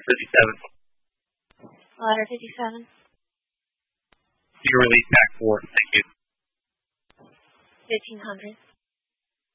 57. Ladder 57. Your release back 4. Thank you. 1500.